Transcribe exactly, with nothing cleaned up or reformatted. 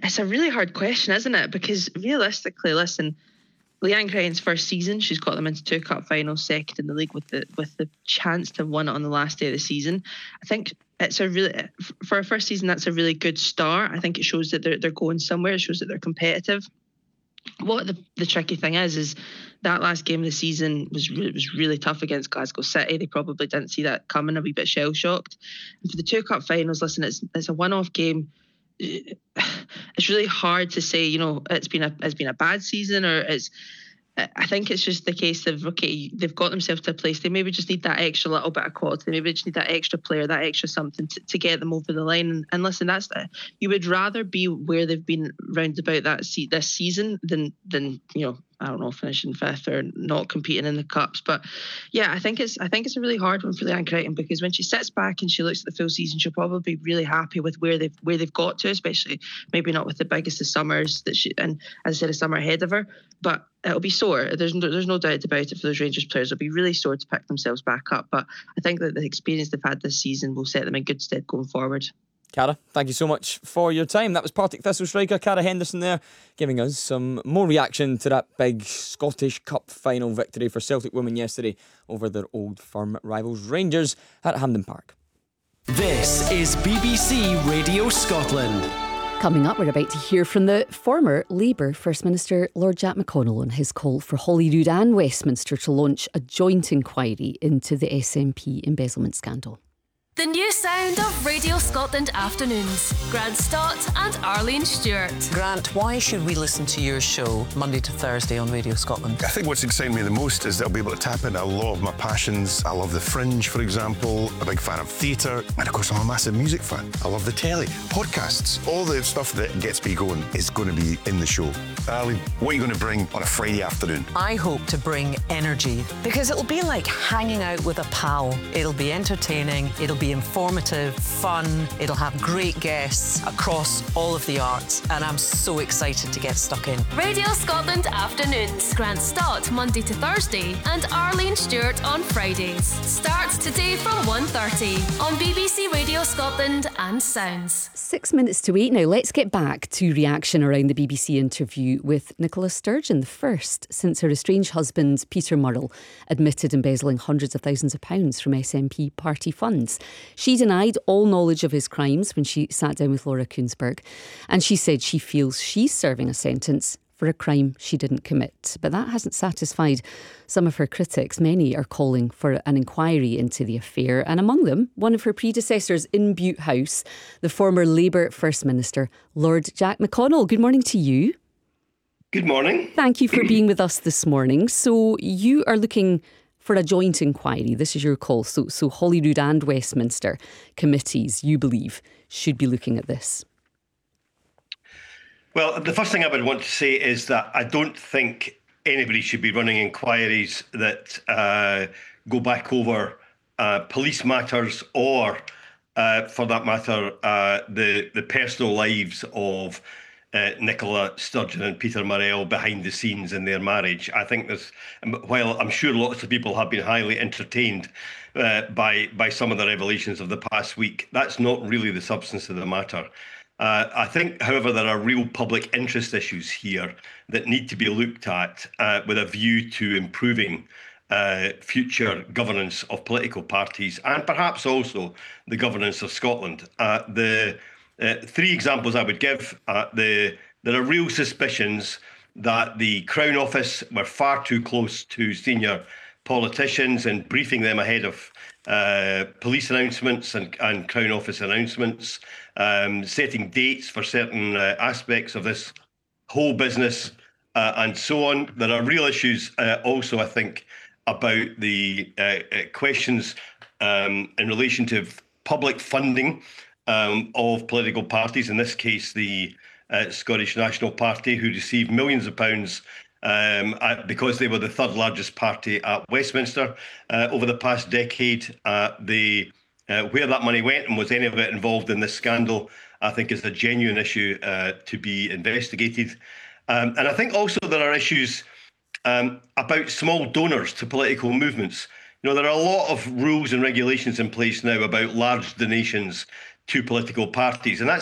it's a really hard question, isn't it? Because realistically, listen, Leanne Crichton's first season, she's got them into two cup finals, second in the league with the with the chance to win it on the last day of the season. I think it's a really, for a first season, that's a really good start. I think it shows that they're they're going somewhere. It shows that they're competitive. What the, the tricky thing is, is that last game of the season was really, was really tough against Glasgow City. They probably didn't see that coming, a wee bit shell-shocked. And for the two cup finals, listen, it's it's a one-off game. It's really hard to say, you know, it's been a it's been a bad season, or it's. I think it's just the case of, okay, they've got themselves to a place. They maybe just need that extra little bit of quality. They maybe just need that extra player, that extra something to, to get them over the line. And, and listen, that's the, you would rather be where they've been round about that se- this season than than you know, I don't know, finishing fifth or not competing in the cups. But yeah, I think it's I think it's a really hard one for Leanne Crichton, because when she sits back and she looks at the full season, she'll probably be really happy with where they've where they've got to, especially maybe not with the biggest of summers that she, and as I said, a summer ahead of her. But it'll be sore. There's no, there's no doubt about it for those Rangers players. It'll be really sore to pick themselves back up. But I think that the experience they've had this season will set them in good stead going forward. Cara, thank you so much for your time. That was Partick Thistle striker Cara Henderson there, giving us some more reaction to that big Scottish Cup final victory for Celtic women yesterday over their old firm rivals Rangers at Hampden Park. This is B B C Radio Scotland. Coming up, we're about to hear from the former Labour First Minister Lord Jack McConnell on his call for Holyrood and Westminster to launch a joint inquiry into the S N P embezzlement scandal. The new sound of Radio Scotland afternoons. Grant Stott and Arlene Stewart. Grant, why should we listen to your show Monday to Thursday on Radio Scotland? I think what's exciting me the most is that I'll be able to tap into a lot of my passions. I love the Fringe, for example. I'm a big fan of theatre. And of course, I'm a massive music fan. I love the telly, podcasts. All the stuff that gets me going is going to be in the show. Arlene, what are you going to bring on a Friday afternoon? I hope to bring energy, because it'll be like hanging out with a pal. It'll be entertaining. It'll be informative, fun. It'll have great guests across all of the arts, and I'm so excited to get stuck in. Radio Scotland afternoons. Grant Stott Monday to Thursday and Arlene Stewart on Fridays. Starts today from one thirty on B B C Radio Scotland and Sounds. Six minutes to eight now. Let's get back to reaction around the B B C interview with Nicola Sturgeon, the first since her estranged husband Peter Murrell admitted embezzling hundreds of thousands of pounds from S N P party funds. She denied all knowledge of his crimes when she sat down with Laura Kuenssberg, and she said she feels she's serving a sentence for a crime she didn't commit. But that hasn't satisfied some of her critics. Many are calling for an inquiry into the affair, and among them, one of her predecessors in Bute House, the former Labour First Minister, Lord Jack McConnell. Good morning to you. Good morning. Thank you for being with us this morning. So you are looking for a joint inquiry. This is your call. So, so Holyrood and Westminster committees, you believe, should be looking at this. Well, the first thing I would want to say is that I don't think anybody should be running inquiries that uh, go back over uh, police matters or, uh, for that matter, uh, the, the personal lives of Uh, Nicola Sturgeon and Peter Murrell behind the scenes in their marriage. I think there's, while I'm sure lots of people have been highly entertained uh, by by some of the revelations of the past week, that's not really the substance of the matter. Uh, I think, however, there are real public interest issues here that need to be looked at uh, with a view to improving uh, future governance of political parties and perhaps also the governance of Scotland. Uh, the Uh, three examples I would give. Uh, the, there are real suspicions that the Crown Office were far too close to senior politicians and briefing them ahead of uh, police announcements and, and Crown Office announcements, um, setting dates for certain uh, aspects of this whole business uh, and so on. There are real issues uh, also, I think, about the uh, uh, questions um, in relation to public funding Um, of political parties, in this case the uh, Scottish National Party, who received millions of pounds um, at, because they were the third largest party at Westminster uh, over the past decade. Uh, the, uh, where that money went and was any of it involved in this scandal, I think is a genuine issue uh, to be investigated. Um, and I think also there are issues um, about small donors to political movements. You know, there are a lot of rules and regulations in place now about large donations to political parties, and that's